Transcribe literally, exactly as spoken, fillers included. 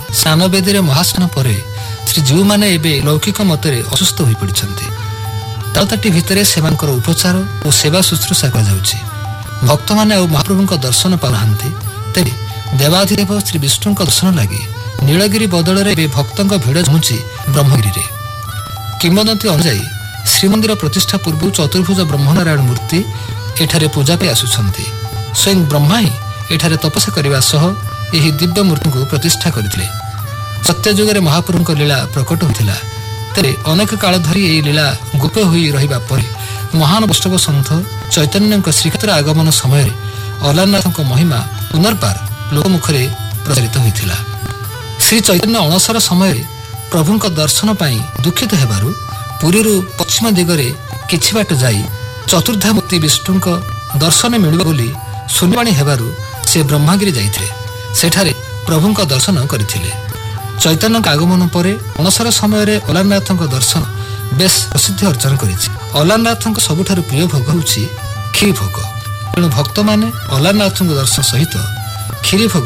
ସ୍ନାନ ବେଦୀରେ ମହାସ୍ନାନ ପରେ ଶ୍ରୀଜୀଉମାନେ ଏବେ ଲୌକିକ ମତରେ ଅସୁସ୍ଥ ହୋଇପଡ଼ିଛନ୍ତି। ତାଳତାଟି ଭିତରେ ସେମାନଙ୍କର ଉପଚାର ଓ ସେବା ଶୁଶ୍ରୂଷା କରାଯାଉଛି। ଭକ୍ତମାନେ ଆଉ ମହାପ୍ରଭୁଙ୍କ ଦର୍ଶନ ପାଉନାହାନ୍ତି। ତେବେ ଦେବାଧିଦେବ ଶ୍ରୀ ବିଷ୍ଣୁଙ୍କ ଦର୍ଶନ ଲାଗି ନୀଳଗିରି ବଦଳରେ ଏବେ ଭକ୍ତଙ୍କ ଭିଡ଼ ଜମୁଛି ବ୍ରହ୍ମଗିରିରେ। କିମ୍ବଦନ୍ତୀ ଅନୁଯାୟୀ ଶ୍ରୀମନ୍ଦିର ପ୍ରତିଷ୍ଠା ପୂର୍ବରୁ ଚତୁର୍ଭୁଜ ବ୍ରହ୍ମନାରାୟଣ ମୂର୍ତ୍ତି ଏଠାରେ ପୂଜା ପାଇଁ ଆସୁଛନ୍ତି। ସ୍ୱୟଂ ବ୍ରହ୍ମା ହିଁ ଏଠାରେ ତପସ୍ୟା କରିବା ସହ ଏହି ଦିବ୍ୟ ମୂର୍ତ୍ତିଙ୍କୁ ପ୍ରତିଷ୍ଠା କରିଥିଲେ। ସତ୍ୟଯୁଗରେ ମହାପ୍ରଭୁଙ୍କ ଲୀଳା ପ୍ରକଟ ହୋଇଥିଲା। ତେବେ ଅନେକ କାଳ ଧରି ଏହି ଲୀଳା ଗୋପ୍ୟ ହୋଇ ରହିବା ପରେ ମହାନ ବୈଷ୍ଣବ ସନ୍ଥ ଚୈତନ୍ୟଙ୍କ ଶ୍ରୀକ୍ଷେତ୍ର ଆଗମନ ସମୟରେ ଅଲାରନାଥଙ୍କ ମହିମା ପୁନର୍ବାର ଲୋକମୁଖରେ ପ୍ରଚାରିତ ହୋଇଥିଲା। ଶ୍ରୀ ଚୈତନ୍ୟ ଅଣସର ସମୟରେ ପ୍ରଭୁଙ୍କ ଦର୍ଶନ ପାଇଁ ଦୁଃଖିତ ହେବାରୁ ପୁରୀରୁ ପଶ୍ଚିମ ଦିଗରେ କିଛି ବାଟ ଯାଇ ଚତୁର୍ଦ୍ଧାମୂର୍ତ୍ତି ବିଷ୍ଣୁଙ୍କ ଦର୍ଶନ ମିଳିବ ବୋଲି ଶୂନ୍ୟବାଣୀ ହେବାରୁ ସେ ବ୍ରହ୍ମଗିରି ଯାଇଥିଲେ। ସେଠାରେ ପ୍ରଭୁଙ୍କ ଦର୍ଶନ କରିଥିଲେ। ଚୈତନ୍ୟଙ୍କ ଆଗମନ ପରେ ଅଣସର ସମୟରେ ଅଲାରନାଥଙ୍କ ଦର୍ଶନ ବେଶ ପ୍ରସିଦ୍ଧି ଅର୍ଜନ କରିଛି। ଅଲାରନାଥଙ୍କ ସବୁଠାରୁ ପ୍ରିୟ ଭୋଗ ହେଉଛି କ୍ଷୀରି ଭୋଗ। ତେଣୁ ଭକ୍ତମାନେ ଅଲାରନାଥଙ୍କ ଦର୍ଶନ ସହିତ କ୍ଷୀରି ଭୋଗ